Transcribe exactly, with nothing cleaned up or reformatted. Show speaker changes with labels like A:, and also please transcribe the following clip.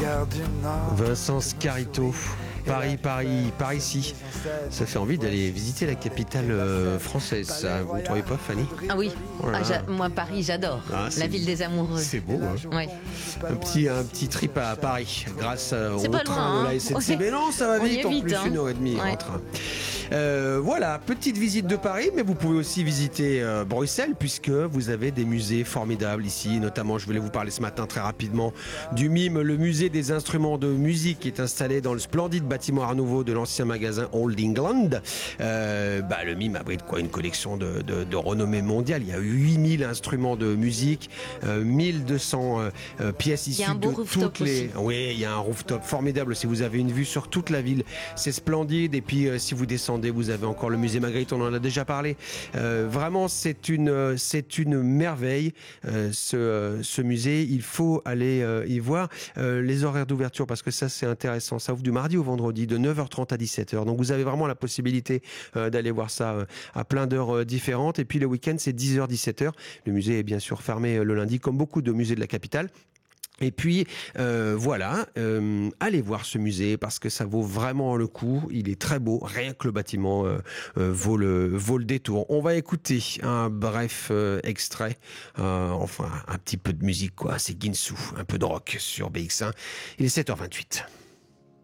A: Vincent Scarito. Paris, Paris, par ici. Ça fait envie d'aller visiter la capitale euh, française, ça. Vous ne trouvez pas, Fanny?
B: Ah oui,
A: Voilà.
B: ah, j'a- moi Paris j'adore,
A: Ah,
B: la
A: c'est-
B: ville des amoureux.
A: C'est beau, hein.
B: Ouais.
A: Un petit, un petit trip à Paris, grâce euh, au
B: C'est pas
A: train
B: loin,
A: de la
B: hein.
A: S N C B.
B: Ouais.
A: Non, ça va
B: On y
A: vite,
B: est
A: en
B: vite,
A: plus,
B: hein.
A: une heure et demie
B: Ouais.
A: en train. Euh, voilà, petite visite de Paris, mais vous pouvez aussi visiter euh, Bruxelles, puisque vous avez des musées formidables ici. Notamment, je voulais vous parler ce matin très rapidement du MIM, le musée des instruments de musique, qui est installé dans le splendide bâtiment Art Nouveau de l'ancien magasin Old England. Euh, bah, le MIM abrite quoi, une collection de, de, de renommée mondiale. Il y a huit mille instruments de musique, euh, mille deux cents euh, euh, pièces
B: Il y
A: issues
B: a un beau
A: de
B: rooftop
A: toutes les.
B: aussi.
A: Oui, il y a un rooftop formidable. Si vous avez une vue sur toute la ville, c'est splendide. Et puis, euh, si vous descendez, vous avez encore le musée Magritte. On en a déjà parlé. Euh, vraiment, c'est une, euh, c'est une merveille. Euh, ce, euh, ce musée, il faut aller euh, y voir. Euh, les horaires d'ouverture, parce que ça, c'est intéressant. Ça ouvre du mardi au vendredi, de neuf heures trente à dix-sept heures. Donc, vous avez vraiment la possibilité euh, d'aller voir ça euh, à plein d'heures euh, différentes. Et puis, le week-end, c'est dix heures dix-sept heures. Le musée est bien sûr fermé euh, le lundi, comme beaucoup de musées de la capitale. Et puis euh, voilà, euh, allez voir ce musée parce que ça vaut vraiment le coup. Il est très beau, rien que le bâtiment euh, euh, vaut le vaut le détour. On va écouter un bref euh, extrait, euh, enfin un petit peu de musique quoi. C'est Ginsu, un peu de rock sur B X un. Il est sept heures vingt-huit.